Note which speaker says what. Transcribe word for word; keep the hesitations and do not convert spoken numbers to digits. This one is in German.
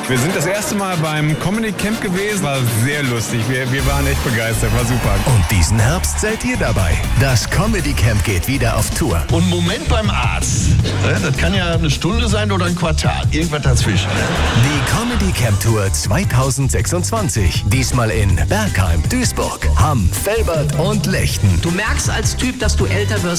Speaker 1: Wir sind das erste Mal beim Comedy Camp gewesen. War sehr lustig. Wir, wir waren echt begeistert. War super.
Speaker 2: Und diesen Herbst seid ihr dabei. Das Comedy Camp geht wieder auf Tour.
Speaker 3: Und Moment beim Arzt. Das kann ja eine Stunde sein oder ein Quartal. Irgendwas dazwischen.
Speaker 2: Die Comedy Camp Tour zwanzig sechsundzwanzig. Diesmal in Bergheim, Duisburg, Hamm, Velbert und Lechten.
Speaker 4: Du merkst als Typ, dass du älter wirst.